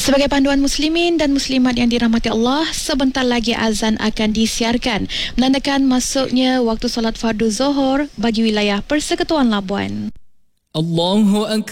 Sebagai panduan muslimin dan muslimat yang dirahmati Allah, sebentar lagi azan akan disiarkan, menandakan masuknya waktu solat fardu Zuhur bagi wilayah Persekutuan Labuan. Allahu Akbar.